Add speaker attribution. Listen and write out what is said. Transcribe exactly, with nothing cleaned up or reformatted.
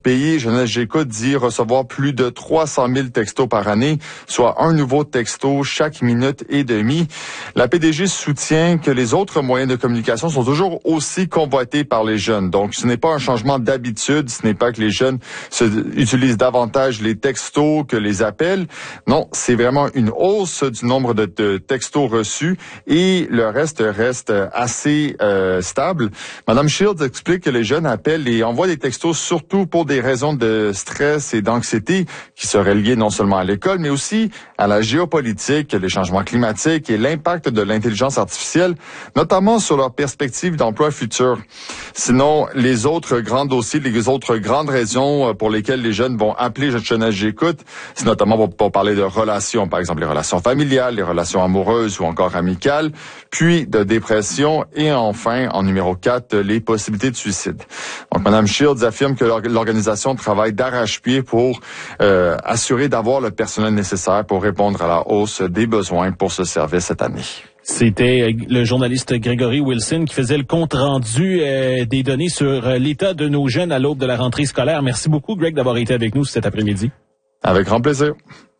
Speaker 1: Pays, Jeunesse J'écoute dit recevoir plus de trois cent mille textos par année, soit un nouveau texto chaque minute et demie. La P D G soutient que les autres moyens de communication sont toujours aussi convoités par les jeunes. Donc, ce n'est pas un changement d'habitude, ce n'est pas que les jeunes se, utilisent davantage les textos que les appels. Non, c'est vraiment une hausse du nombre de, de textos reçus et le reste reste assez euh, stable. Madame Shields explique que les jeunes appellent et envoient des textos surtout pour des raisons de stress et d'anxiété qui seraient liées non seulement à l'école, mais aussi à la géopolitique, les changements climatiques et l'impact de l'intelligence artificielle, notamment sur leurs perspectives d'emploi futur. Sinon, les autres grands dossiers, les autres grandes raisons pour lesquelles les jeunes vont appeler Jeunesse J'écoute, c'est notamment pour, pour parler de relations, par exemple les relations familiales, les relations amoureuses ou encore amicales, puis de dépression et enfin, en numéro quatre, les possibilités de suicide. Donc, Mme Shields affirme que l'organisation travaille d'arrache-pied pour euh, assurer d'avoir le personnel nécessaire pour répondre à la hausse des besoins pour ce service cette année.
Speaker 2: C'était le journaliste Grégory Wilson qui faisait le compte-rendu euh, des données sur l'état de nos jeunes à l'aube de la rentrée scolaire. Merci beaucoup, Greg, d'avoir été avec nous cet après-midi.
Speaker 1: Avec grand plaisir.